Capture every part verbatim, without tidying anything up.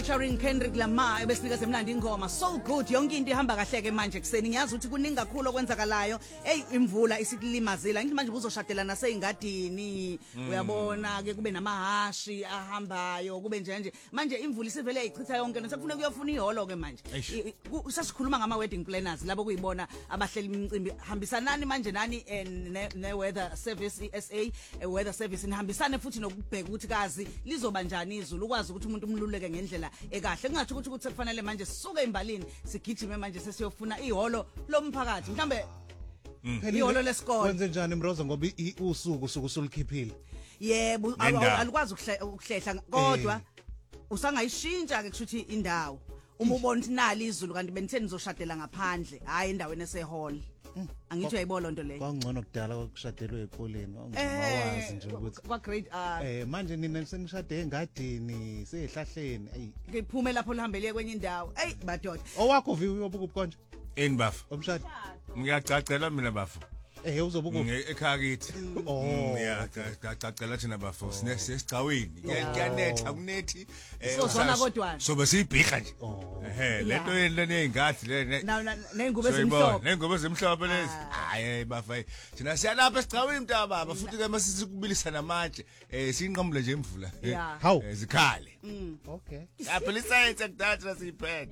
featuring Kendrick Lamar ebesinika semnandi ingoma so good yonke into ihamba kahle ke manje kuseni ngiyazi ukuthi kuningi kakhulu okwenzakalayo hey imvula isikulimazela ngithi manje uzoshadela naseyingadini uyabona ke kube namahashi ahambayo kube nje nje manje imvula isivele ichitha yonke nesakufuna kuyofuna iholo ke manje sasikhuluma ngama wedding planners labo kuyibona abahleli imicimbi hambisanani manje nani ne weather service E S A weather service nihambisane futhi nokubheka ukuthi kazi lizoba njani izulu ukwazi ukuthi umuntu umluleke ngendlela ekahle kungathi ukuthi ukuthi kufanele manje sisuke imbalini sigijime manje sesiyofuna iholo lomphakathi mhlambe iholo lesikole kwenze njani Mroza ngoba usuku usuku usulikhiphile yebo alikwazi ukuhlehla kodwa usangayishintsha ke kushuthi indawo uma ubona ukuthi nali izulu kanti benitheni nizoshadela ngaphandle hayi endaweni esehall angithi uyayibona lonto leyo kwangcono kudala kwakushadelwe ekoleni wawazi nje ukuthi kwa grade R eh manje nina senishade engadini sehlahleni ayi ngiphume lapho lihambele kwenye indawo hey badoda owakho viwe uyobuka ubukonje eni bafu omshado ngiyacacela mina bafu eh uzobuka ekhaya kithi oh ngiyacacela thina bafu sinesicawini kuyanetha kunethi sozona kodwa so besibhikha nje ehe lento lento engathi le nengubo ezimhlophe nengubo ezimhlophe lezi hayi bafu thina siyalapha esicawini mntaba futhi ke masisi kubilisa namatshe eh sinqamule nje imvula hawu zikhale okay lapha lisayenze kudatha siphethe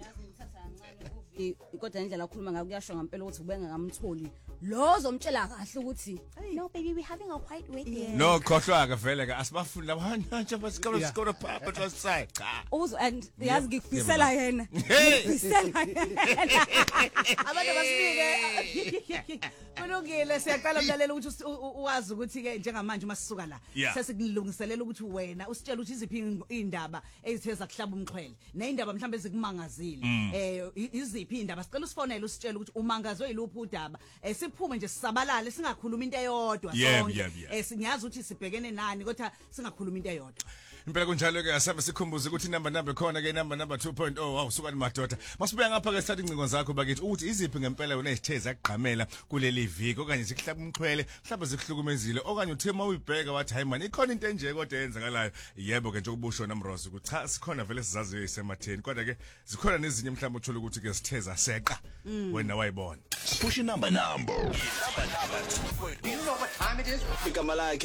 kodwa indlela akhuluma ngayo kuyasho ngempela ukuthi ubenga ngamtholi lo zomtshela kahle ukuthi no baby we having a white wedding no khohlwa ke vele ke asibafuni laba nje basikolo sikolo papa just side cha uzo and yazi ngikufisela yena ngikufisela yena abantu basibike kulungile siyaqala umlalelo ukuthi uwazi ukuthi ke njengamanje uma sisuka la sesikulungiselela ukuthi wena usitshela ukuthi iziphi indaba ezitheza kuhlaba umxhwele neindaba mhlawumbe ezikumangazile eh iziphi indaba sicela usifonele usitshela ukuthi umangazwe yiluphi udaba siphume nje sisabalale singakhuluma into eyodwa sonke eh sinyazi ukuthi sibhekene nani kodwa singakhuluma into eyodwa impela kunjalo ke asabe sikhumbuza ukuthi number number khona ke number number two point oh wow sukani madoda masibuya ngapha ke sithatha incingo zakho bakithi ukuthi iziphi ngempela wena ezitheza zaqhamela kuleli viki okanye zihlaba umxhwele mhlawumbe zikuhlukumezile okanye uthema uyibheka wathi hayi man ikhona into enje kodwa yenzakalayo yebo ke nje ukubusho namrozi ukuthi cha sikhona vele sizaziyo isematheni kodwa ke zikhona nezinye mhlawumbe uthola ukuthi ke sitheza seqa wena wayibona push number number number number two point oh. You know what time it is? Igama lakhe